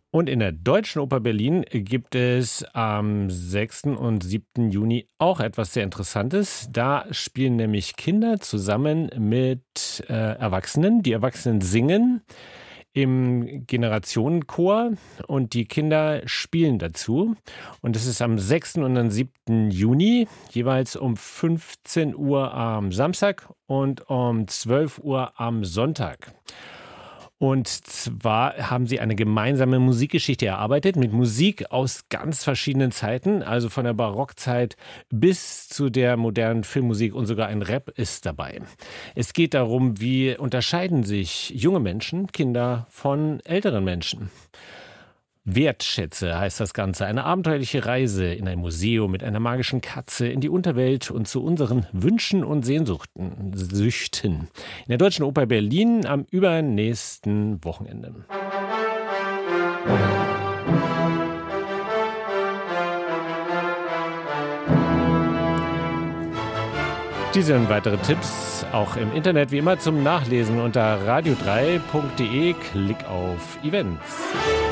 Und in der Deutschen Oper Berlin gibt es am 6. und 7. Juni auch etwas sehr Interessantes. Da spielen nämlich Kinder zusammen mit Erwachsenen. Die Erwachsenen singen im Generationenchor und die Kinder spielen dazu. Und das ist am 6. und am 7. Juni, jeweils um 15 Uhr am Samstag und um 12 Uhr am Sonntag. Und zwar haben sie eine gemeinsame Musikgeschichte erarbeitet mit Musik aus ganz verschiedenen Zeiten, also von der Barockzeit bis zu der modernen Filmmusik, und sogar ein Rap ist dabei. Es geht darum, wie unterscheiden sich junge Menschen, Kinder von älteren Menschen. Wertschätze heißt das Ganze. Eine abenteuerliche Reise in ein Museum mit einer magischen Katze, in die Unterwelt und zu unseren Wünschen und Süchten. In der Deutschen Oper Berlin am übernächsten Wochenende. Diese und weitere Tipps auch im Internet wie immer zum Nachlesen unter radio3.de. Klick auf Events.